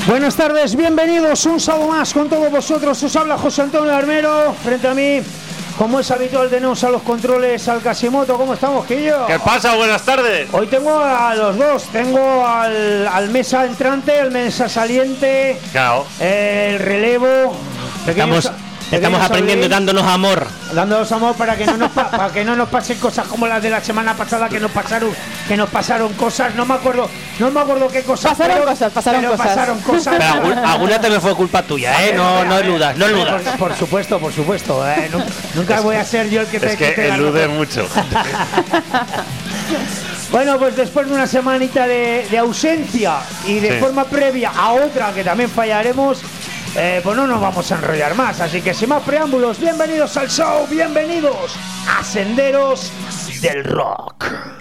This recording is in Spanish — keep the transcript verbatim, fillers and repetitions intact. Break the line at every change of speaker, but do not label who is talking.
Buenas tardes, bienvenidos un sábado más con todos vosotros. Os habla José Antonio Armero. Frente a mí, como es habitual, tenemos a los controles al Casimoto. ¿Cómo estamos, Quillo?
¿Qué pasa? Buenas tardes.
Hoy tengo a los dos. Tengo al, al mesa entrante, al mesa saliente.
Claro.
El relevo.
Estamos, estamos aprendiendo y dándonos amor.
Dándonos amor para que no nos pa- para que no nos pasen cosas como las de la semana pasada, que nos pasaron que nos pasaron cosas. No me acuerdo, no me acuerdo qué cosas.
Pasaron
pero,
cosas, pasaron
pero
cosas.
pasaron cosas.
Pero alguna, alguna también fue culpa tuya, ¿eh? No, no eludas, no eludas.
Por, por supuesto, por supuesto. ¿eh? Nunca, nunca voy a ser yo el que te
Es que
te la
elude
razón.
mucho.
Bueno, pues después de una semanita de, de ausencia y de
Sí.
forma previa a otra que también fallaremos, eh, pues no nos vamos a enrollar más. Así que sin más preámbulos, bienvenidos al show, bienvenidos a Senderos del Rock.